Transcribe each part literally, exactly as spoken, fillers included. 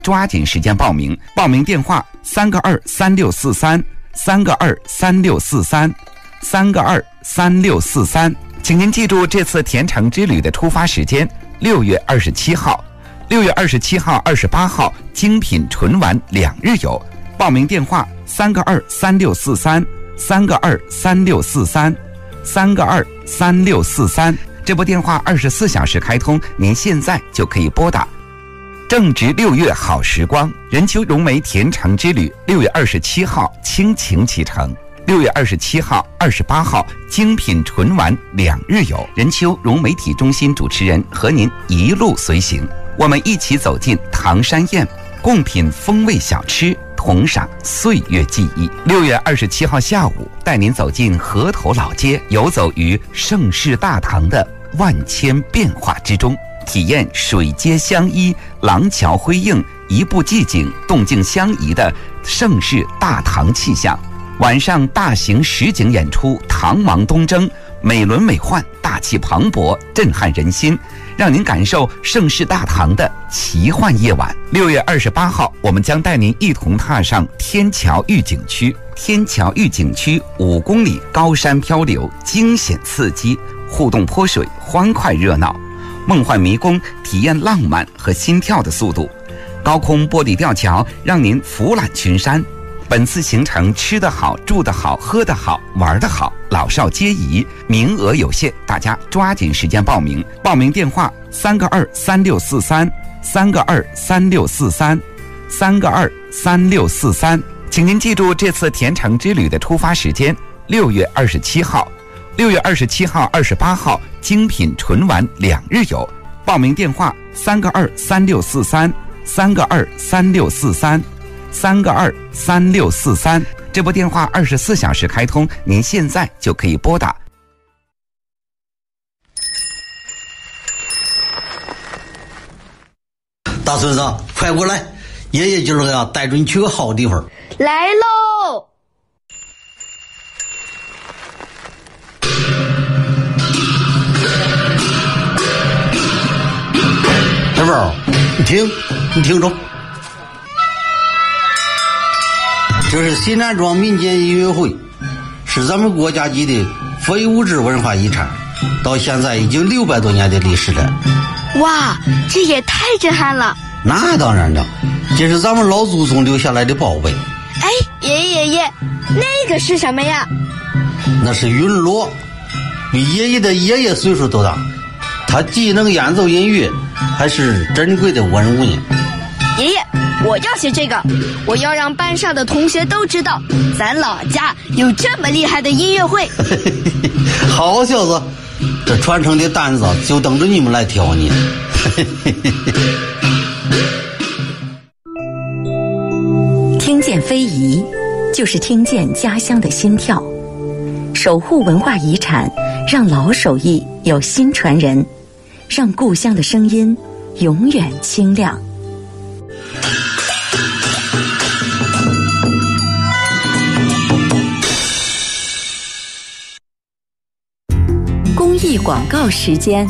抓紧时间报名，报名电话三个二三六四三，三个二三六四三，三个二三六四三。请您记住这次甜橙之旅的出发时间：六月二十七号、六月二十七号、二十八号，精品纯玩两日游。报名电话三个二三六四三，三个二三六四三，三个二三六四三。这部电话二十四小时开通，您现在就可以拨打。正值六月好时光，任丘融媒甜橙之旅六月二十七号倾情启程，六月二十七号、二十八号精品纯玩两日游。任丘融媒体中心主持人和您一路随行，我们一起走进唐山宴，共品风味小吃，同赏岁月记忆。六月二十七号下午，带您走进河头老街，游走于盛世大唐的万千变化之中，体验水街相依、廊桥辉映、一步寂静、动静相宜的盛世大唐气象。晚上大型实景演出《唐王东征》，美轮美奂，大气磅礴，震撼人心，让您感受盛世大唐的奇幻夜晚。六月二十八号，我们将带您一同踏上天桥峪景区。天桥峪景区五公里高山漂流，惊险刺激，互动泼水，欢快热闹，梦幻迷宫，体验浪漫和心跳的速度。高空玻璃吊桥让您俯览群山。本次行程吃得好、住得好、喝得好、玩得好，老少皆宜，名额有限，大家抓紧时间报名。报名电话三个二三六四三，三个二三六四三，三个二三六四三。请您记住这次甜橙之旅的出发时间：六月二十七号、六月二十七号、二十八号精品纯玩两日游。报名电话三个二三六四三，三个二三六四三，三个二三六四三。这部电话二十四小时开通，您现在就可以拨打。 大孙子，快过来，爷爷今儿个要带着你去个好地方。 来喽！ 小宝，你听，你听着，这是西南庄民间音乐会，是咱们国家级的非物质文化遗产，到现在已经六百多年的历史了。 哇，这也太震撼了！ 那当然了，这是咱们老祖宗留下来的宝贝。 哎，爷爷爷爷，那个是什么呀？ 那是云锣，比爷爷的爷爷岁数都大，他既能演奏音乐，还是珍贵的文物呢。 爷爷，我要学这个，我要让班上的同学都知道，咱老家有这么厉害的音乐会。 好小子，这传承的担子就等着你们来挑呢。 听见非遗，就是听见家乡的心跳。守护文化遗产，让老手艺有新传人，让故乡的声音永远清亮。公益广告时间。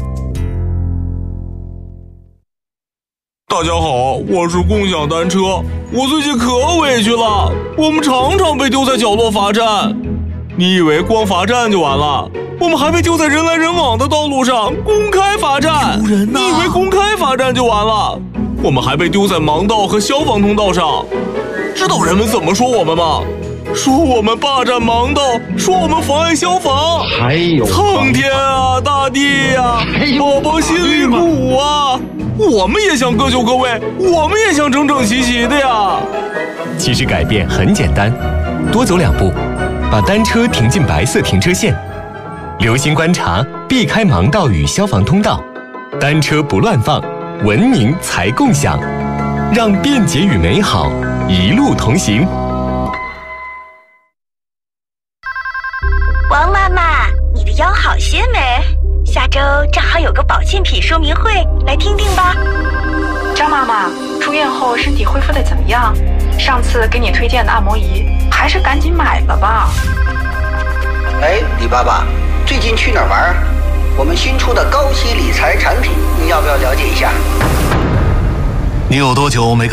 大家好，我是共享单车。我最近可委屈了，我们常常被丢在角落罚站。你以为光罚站就完了？我们还被丢在人来人往的道路上，公开罚站。 丢人啊！ 你以为公开罚站就完了？我们还被丢在盲道和消防通道上。知道人们怎么说我们吗？说我们霸占盲道，说我们妨碍消防。 还有苍天啊，大地呀、啊，宝宝心里苦啊！我们也想各就各位，我们也想整整齐齐的呀。 其实改变很简单，多走两步，把单车停进白色停车线，留心观察，避开盲道与消防通道，单车不乱放，文明才共享，让便捷与美好一路同行。 王妈妈，你的腰好些没？下周正好有个保健品说明会，来听听吧。 张妈妈，住院后身体恢复的怎么样？上次给你推荐的按摩仪，还是赶紧买了吧。 哎，李爸爸，最近去哪儿玩？我们新出的高息理财产品，你要不要了解一下？ 你有多久没